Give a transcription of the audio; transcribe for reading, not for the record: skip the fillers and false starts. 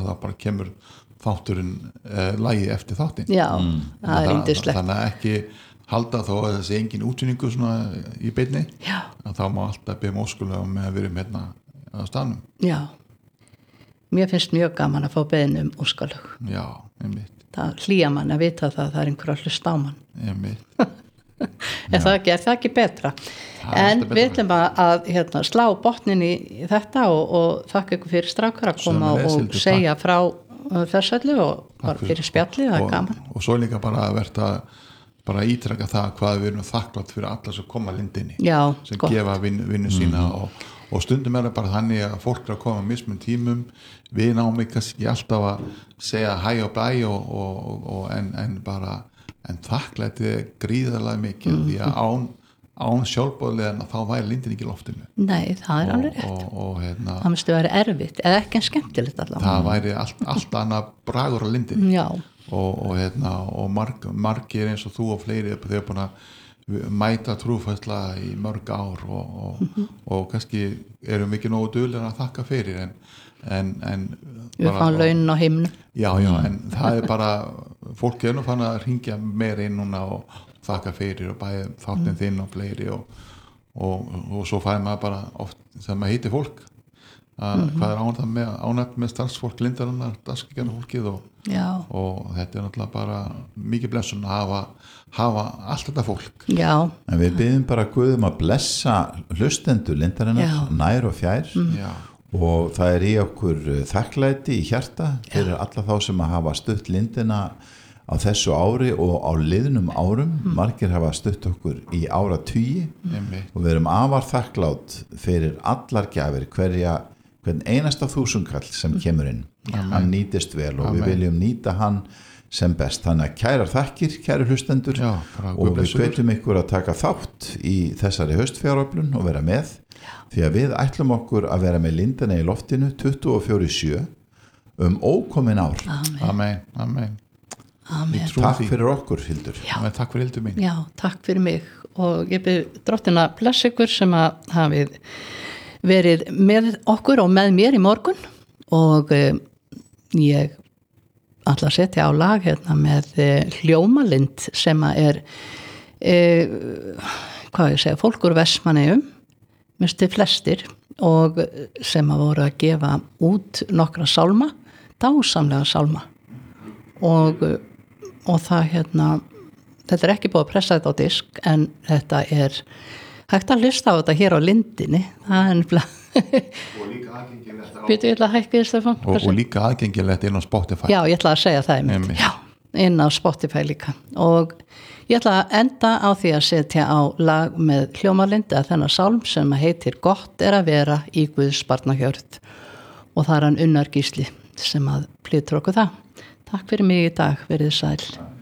það bara kemur þátturinn lagið eftir þáttinn. Já, það er yndislegt. Þannig að ekki halda þó að þessi engin útvinningu svona í beinni. Já. Þá má alltaf byrja óskulega með að vera hérna á staðnum. Já. Mér finnst mjög gaman að fá beðin óskalög. Já, einmitt. Það hlýja mann að vita það er einhver að hlusta á mann. Einmitt. En það er það ekki betra. En við ætlum að slá botnin í þetta og þakka ykkur fyrir strákar að koma og segja frá þessu og bara fyrir spjallið, það er gaman. Og svo líka bara að verða bara ítreka það hvað við erum þakklátt fyrir alla sem koma lindinni. Já, sem gott. Gefa vinnu sína og stundum það bara þannig að fólk að koma mismun tímum, við náum ekki alltaf að segja hæ og bæ en þakklætið gríðarlega mikið því að án sjálfboðlega þá væri lindin ekki í loftinu. Nei, það er alveg rétt. Það myndi vera erfitt eða ekki en skemmtilegt allavega. Það væri allt annað bragur á lindinu. Já. Og margir eins og þú og fleiri þau búin að mæta trúfæsla í mörg ár og kannski erum við ekki nógu duglegir að þakka fyrir en við fáum launin á himnu. Já, en það er bara fólk nú fann að ringja meira inn núna og þakka fyrir og bæði þáttinn þinn og fleiri og svo fæði maður bara oft þegar maður heitir fólk hvað er ánægt með starfsfólk lindarinnar, dagskrifjarfólkið og þetta er náttúrulega bara mikið blessun að hafa allt þetta fólk. Já. En við biðjum bara Guðum að blessa hlustendur lindarinnar nær og fjær og það er í okkur þakklæti í hjarta fyrir alla þá sem að hafa stutt lindina á þessu ári og á liðnum árum. Margir hafa stutt okkur í áratugi og við erum afar þakklátt fyrir allar gjafir hvern einasta þúsundkall sem kemur inn. Hann nýtist vel og við viljum nýta hann sem best. Þannig að kærar þakkir, kæru hlustendur og við hvetjum ykkur að taka þátt í þessari haustfjáröflun og vera með því að við ætlum okkur að vera með lindina í loftinu 24/7 ókomin ár. Amen. Amen. Takk fyrir okkur, Hildur. Takk fyrir Hildur mín. Já, takk fyrir mig og ég bið drottina bless ykkur sem að hafið verið með okkur og með mér í morgun og ég ætla að setja á lag hérna með hljómalind sem að er fólk úr Vestmannaeyjum minnstu flestir og sem að voru að gefa út nokkra sálma, dásamlega sálma og það þetta er ekki búið að pressa þetta á disk en þetta er hægt að hlusta á þetta hér á lindinni það er og líka aðgengilegt Býtu, ég ætla að hækka þér, Stefán og líka aðgengilegt inn á Spotify. Já, ég ætla að segja það Já, inn á Spotify líka og ég ætla að enda á því að setja á lag með hljómalind að þennan sálm sem heitir Gott er að vera í Guðs barnahjörð og það er hann Unnar Gísli sem að flytur okkur það. Takk fyrir mig í dag, verið sæl.